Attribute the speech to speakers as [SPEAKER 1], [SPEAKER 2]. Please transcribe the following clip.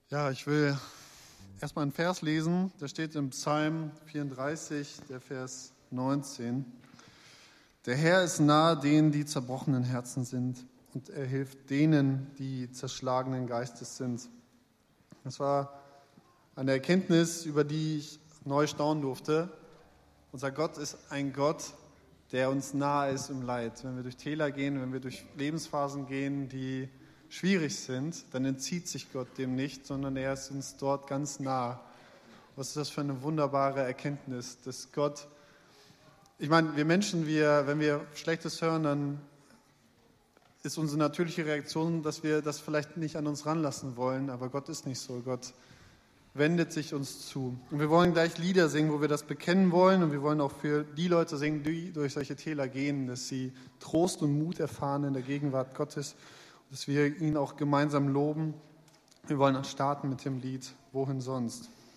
[SPEAKER 1] Ja, ich will erstmal einen Vers lesen, der steht im Psalm 34, der Vers 19. Der Herr ist nahe denen, die zerbrochenen Herzen sind, und er hilft denen, die zerschlagenen Geistes sind. Das war eine Erkenntnis, über die ich neu staunen durfte. Unser Gott ist ein Gott, der uns nahe ist im Leid. Wenn wir durch Täler gehen, wenn wir durch Lebensphasen gehen, die schwierig sind, dann entzieht sich Gott dem nicht, sondern er ist uns dort ganz nah. Was ist das für eine wunderbare Erkenntnis, dass Gott, ich meine, wir Menschen, wenn wir Schlechtes hören, dann ist unsere natürliche Reaktion, dass wir das vielleicht nicht an uns ranlassen wollen, aber Gott ist nicht so. Gott wendet sich uns zu. Und wir wollen gleich Lieder singen, wo wir das bekennen wollen, und wir wollen auch für die Leute singen, die durch solche Täler gehen, dass sie Trost und Mut erfahren in der Gegenwart Gottes, dass wir ihn auch gemeinsam loben. Wir wollen dann starten mit dem Lied Wohin sonst?